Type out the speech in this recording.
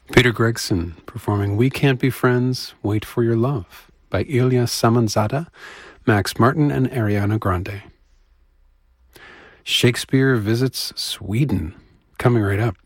Peter Gregson performing We Can't Be Friends, Wait for Your Love by Ilya Samanzada, Max Martin, and Ariana Grande. Shakespeare visits Sweden, coming right up.